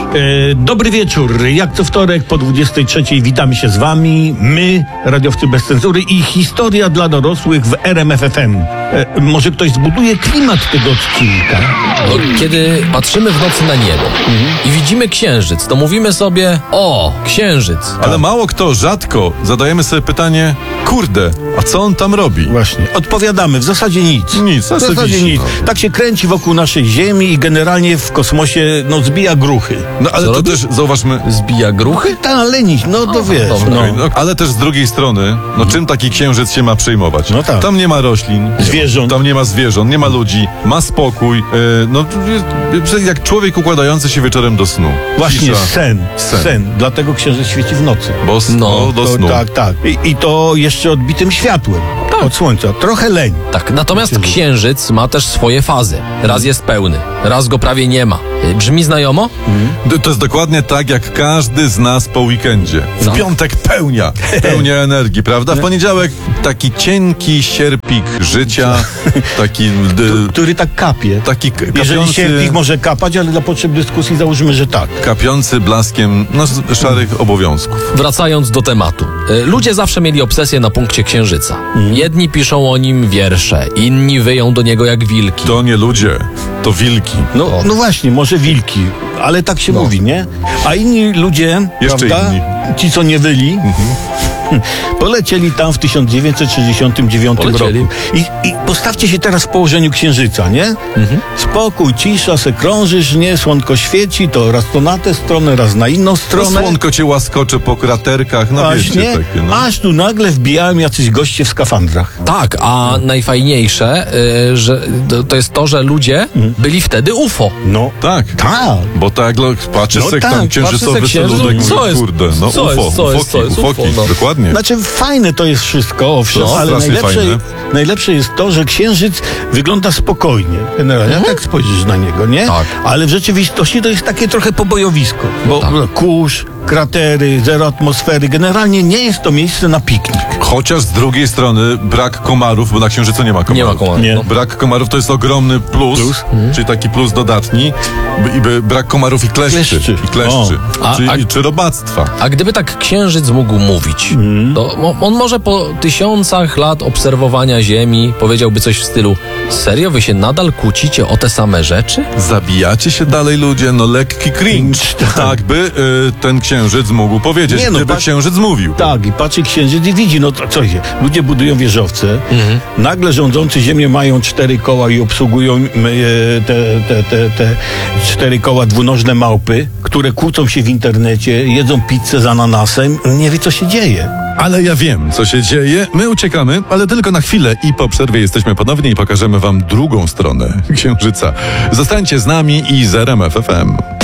Dobry wieczór. Jak co wtorek po 23 witamy się z wami. My, radiowcy bez cenzury i historia dla dorosłych w RMF FM. Może ktoś zbuduje klimat tego odcinka? Kiedy patrzymy w nocy na niebo i widzimy księżyc, to mówimy sobie: o, księżyc. Ale mało kto, rzadko zadajemy sobie pytanie: kurde, a co on tam robi? Właśnie. Odpowiadamy. W zasadzie nic. Nic, W zasadzie nic. Tak się kręci wokół naszej Ziemi i generalnie w kosmosie zbija gruchy. No ale Co to robi? też zauważmy. Zbija gruchy? Ta lenić, no to wiesz. dobra. No. No, ale też z drugiej strony, no czym taki księżyc się ma przejmować? No tak. Tam nie ma roślin, Zwierząt. tam nie ma zwierząt, nie ma ludzi, ma spokój. Jak człowiek układający się wieczorem do snu. Właśnie Cisza. sen. Dlatego księżyc świeci w nocy. Bo No, do To, snu. tak. I to jeszcze odbitym światłem od słońca. Trochę leń. Tak, natomiast księżyc ma też swoje fazy. Raz jest pełny, raz go prawie nie ma. Brzmi znajomo? To jest dokładnie tak, jak każdy z nas po weekendzie. W No. piątek pełnia energii, prawda? W poniedziałek taki cienki sierpik życia, taki Który tak kapie. Jeżeli kapiący, sierpik może kapać, ale dla potrzeb dyskusji założymy, że tak. kapiący blaskiem szarych obowiązków. Wracając do tematu. Ludzie zawsze mieli obsesję na punkcie księżyca. Jedni piszą o nim wiersze, inni wyją do niego jak wilki. To nie ludzie, to wilki. No właśnie, może wilki, ale tak się mówi, nie? A inni ludzie, Jeszcze prawda? inni. Ci, co nie byli, polecieli tam w 1969 Polecieli. roku. I postawcie się teraz w położeniu księżyca, nie? Spokój, cisza, se krążysz, nie? Słonko świeci, to raz to na tę stronę, raz na inną To stronę. słonko cię łaskocze po kraterkach, no wiecie Właśnie, takie. No. aż tu nagle wbijają jacyś goście w skafandrach. Tak, a najfajniejsze, że to jest to, że ludzie byli wtedy UFO. No, Tak. tak. Bo tak, patrzy No se tak, tam patrzy księżycowy se księżyc, celudek, co mówi, jest? kurde, no Co jest? UFO, Co jest? Co jest ufoki, UFO? No. dokładnie. Znaczy fajne to jest wszystko, owszem, No, ale strasznie najlepsze jest to, że księżyc wygląda spokojnie. Generalnie, jak tak spojrzysz na niego, nie? Tak. Ale w rzeczywistości to jest takie trochę pobojowisko. Bo tak. kurz, kratery, zero atmosfery. Generalnie nie jest to miejsce na piknik. Chociaż z drugiej strony brak komarów, bo na księżycu nie ma komarów. Nie ma komarów. Nie. No. Brak komarów to jest ogromny plus. Czyli taki plus dodatni. Brak komarów i kleszczy. Kleszczy. Czy robactwa. A gdyby tak księżyc mógł mówić, to on może po tysiącach lat obserwowania Ziemi powiedziałby coś w stylu: serio, wy się nadal kłócicie o te same rzeczy? Zabijacie się dalej ludzie? No lekki cringe. Tak by ten księżyc mógł powiedzieć, Nie, no, gdyby księżyc mówił. Tak, i patrzy księżyc i widzi, no to co się, ludzie budują wieżowce, nagle rządzący ziemię mają 4 koła i obsługują te 4 koła dwunożne małpy, które kłócą się w internecie, jedzą pizzę z ananasem, nie wie co się dzieje. Ale ja wiem, co się dzieje. My uciekamy, ale tylko na chwilę i po przerwie jesteśmy ponownie i pokażemy wam drugą stronę księżyca. Zostańcie z nami i z RMF FM.